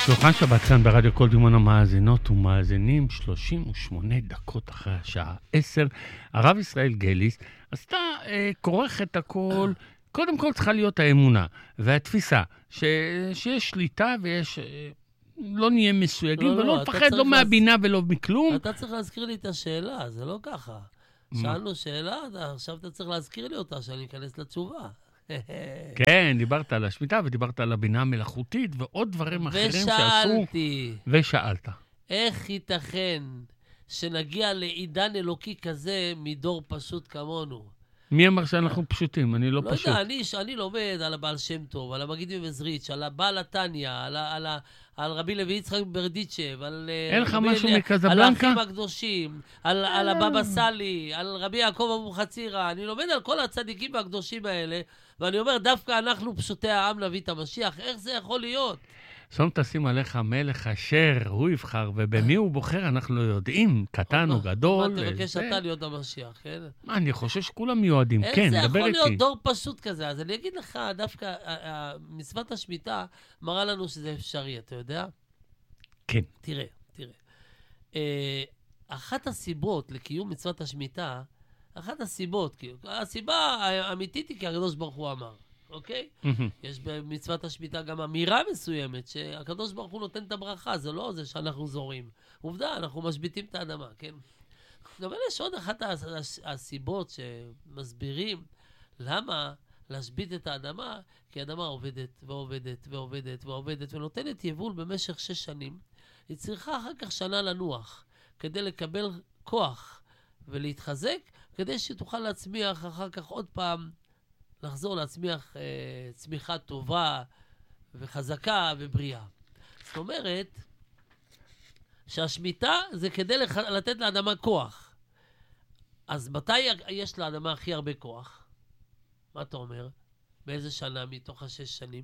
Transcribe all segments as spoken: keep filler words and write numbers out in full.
שולחן שבת כאן ברדיו כל דימון המאזינות ומאזינים, שלושים ושמונה דקות אחרי השעה עשר. הרב ישראל גליס, אז אתה אה, כורך את הכל, קודם כל צריכה להיות האמונה והתפיסה, ש, שיש שליטה ויש... אה, לא נהיה מסויגים, לא, ולא לא, לפחד לא מהבינה להז... ולא מכלום. אתה צריך להזכיר לי את השאלה, זה לא ככה. שאלנו שאלה, עכשיו אתה צריך להזכיר לי אותה, שאני אכנס לתשובה. כן, דיברת על השמיטה ודיברת על הבינה המלאכותית ועוד דברים אחרים שעשו. ושאלתי. ושאלת. איך ייתכן שנגיע לעידן אלוקי כזה מדור פשוט כמונו? מי אמר שאנחנו פשוטים? אני לא, לא פשוט. יודע, אני, אני לומד על הבעל שם טוב, על המגיד מבזריץ', על הבעל התניא, על, על, על, על רבי לוי יצחק ברדיצ'ב, על... אין לך משהו אל... מקזבלנקה? על האחים הקדושים, על, על הבבא סאלי, על רבי יעקב אבוחצירא. אני לומד על כל הצדיקים והקדושים האלה, ואני אומר, דווקא אנחנו פשוטי העם נביא את המשיח. איך זה יכול להיות? שום תשים עליך מלך אשר הוא יבחר, ובמי הוא בוחר אנחנו לא יודעים, קטן או גדול. מה תבקש אתה להיות המשיח, כן? מה, אני חושב שכולם מיועדים, כן, דבר איתי. איך זה יכול להיות דור פשוט כזה? אז אני אגיד לך, דווקא מצוות השמיטה מראה לנו שזה אפשרי, אתה יודע? כן. תראה, תראה. אחת הסיבות לקיום מצוות השמיטה, אחת הסיבות, הסיבה האמיתית היא כי הקדוש ברוך הוא אמר. אוקיי? יש במצוות השמיטה גם אמירה מסוימת שהקדוש ברוך הוא נותן את הברכה, זה לא זה שאנחנו זורים. עובדה, אנחנו משביטים את האדמה, כן? אבל יש עוד אחת הסיבות שמסבירים למה להשביט את האדמה, כי האדמה עובדת ועובדת ועובדת ועובדת ונותנת יבול במשך שש שנים. היא צריכה אחר כך שנה לנוח כדי לקבל כוח ולהתחזק, כדי שתוכל להצמיח אחר כך עוד פעם לחזור להצמיח אה, צמיחה טובה וחזקה ובריאה. זאת אומרת שהשמיטה זה כדי לח... לתת לאדמה כוח. אז מתי יש לאדמה הכי הרבה כוח? מה אתה אומר? באיזה שנה מתוך השש שנים?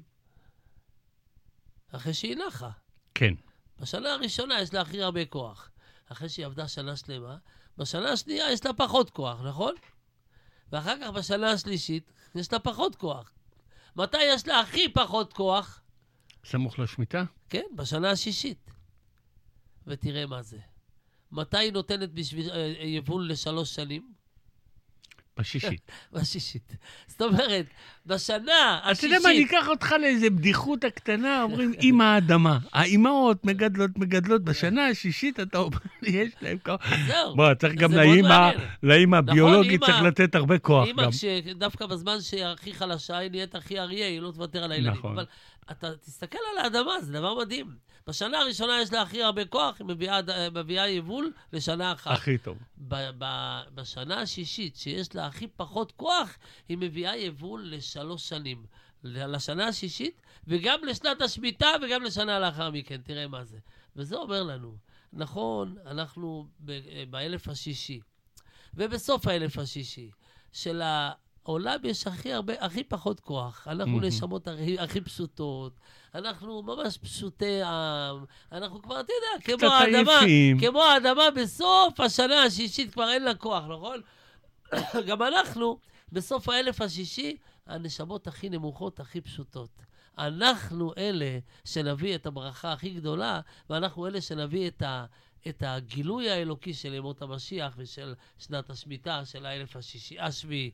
אחרי שהיא נחה. כן. בשנה הראשונה יש לה הכי הרבה כוח. אחרי שהיא עבדה שנה שלמה, בשנה השנייה יש לה פחות כוח, נכון? ואחר כך בשנה השלישית יש לה פחות כוח. מתי יש לה הכי פחות כוח? סמוך לשמיטה? כן, בשנה השישית. ותראה מה זה. מתי היא נותנת בשביל אה, יבול לשלוש שנים? בשישית. בשישית. זאת אומרת, בשנה השישית... אתה יודע מה, אני אקח אותך לאיזה בדיחות הקטנה, אומרים, אמא האדמה. האמהות מגדלות, מגדלות, בשנה השישית אתה אומר, יש להם כוח. זהו. בוא, צריך גם לאמא הביולוגית, צריך לתת הרבה כוח. אמא, דווקא בזמן שהיא הכי חלשה, היא נהיית הכי אריה, היא לא תוותר על הילדים. נכון. אבל אתה תסתכל על האדמה, זה דבר מדהים. בשנה הראשונה יש לה הכי הרבה כוח, היא מביאה, מביאה יבול לשנה אחת. הכי טוב. ב- ב- בשנה השישית, שיש לה הכי פחות כוח, היא מביאה יבול לשלוש שנים. לשנה השישית, וגם לשנת השמיטה, וגם לשנה לאחר מכן. תראה מה זה. וזה אומר לנו, נכון, אנחנו ב- באלף השישי, ובסוף האלף השישי, של העולם יש הכי הרבה, הכי פחות כוח. אנחנו נשמות הכי, הכי פשוטות, אנחנו ממש פשוטי עם, אנחנו כבר, אתה יודע, כמו האדמה, כמו האדמה בסוף השנה השישית כבר אין לה כוח, נכון? גם אנחנו, בסוף האלף השישי, הנשמות הכי נמוכות, הכי פשוטות. אנחנו אלה שנביא את הברכה הכי גדולה, ואנחנו אלה שנביא את, ה, את הגילוי האלוקי של ימות המשיח ושל שנת השמיטה של האלף השישי, השביעי.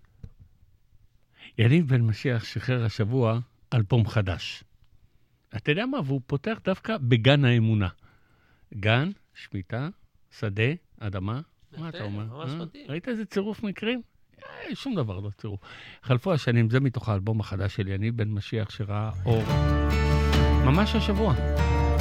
יניב בן משיח שחרר השבוע אלבום חדש. אתה יודע מה? והוא פותח דווקא בגן האמונה. גן, שמיטה, שדה, אדמה. מה אתה אומר? ממש מתאים. ראית איזה צירוף מקרים? שום דבר לא צירוף. חלפו השנים, זה מתוך האלבום החדש של יניב בן משיח שראה אור. ממש השבוע.